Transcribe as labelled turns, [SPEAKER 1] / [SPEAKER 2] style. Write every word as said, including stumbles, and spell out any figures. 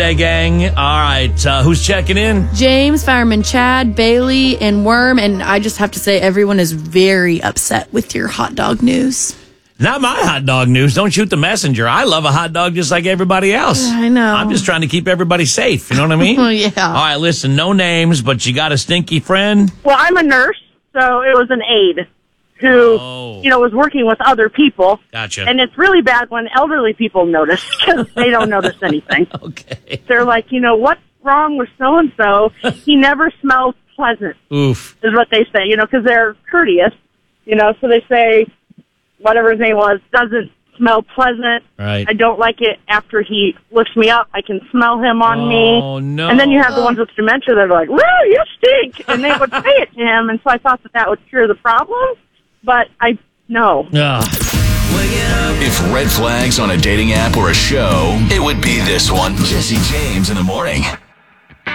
[SPEAKER 1] Hey, gang. All right. Uh, who's checking in?
[SPEAKER 2] James, Fireman Chad, Bailey, and Worm. And I just have to say, everyone is very upset with your hot dog news.
[SPEAKER 1] Not my hot dog news. Don't shoot the messenger. I love a hot dog just like everybody else.
[SPEAKER 2] I know.
[SPEAKER 1] I'm just trying to keep everybody safe. You know what I mean?
[SPEAKER 2] Oh, yeah.
[SPEAKER 1] All right, listen, no names, but you got a stinky friend?
[SPEAKER 3] Well, I'm a nurse, so it was an aide who,
[SPEAKER 1] Oh.
[SPEAKER 3] you know, was working with other people.
[SPEAKER 1] Gotcha.
[SPEAKER 3] And it's really bad when elderly people notice because they don't notice anything.
[SPEAKER 1] Okay.
[SPEAKER 3] They're like, you know, what's wrong with so-and-so? He never smells pleasant,
[SPEAKER 1] Oof.
[SPEAKER 3] is what they say, you know, because they're courteous, you know, so they say, whatever his name was, doesn't smell pleasant.
[SPEAKER 1] Right.
[SPEAKER 3] I don't like it after he lifts me up. I can smell him on me.
[SPEAKER 1] Oh, no.
[SPEAKER 3] And then you have the ones with dementia that are like, woo, you stink. And they would say it to him. And so I thought that that would cure the problem. But I, no.
[SPEAKER 1] Ugh.
[SPEAKER 4] If red flags on a dating app were a show, it would be this one. Jesse James in the morning.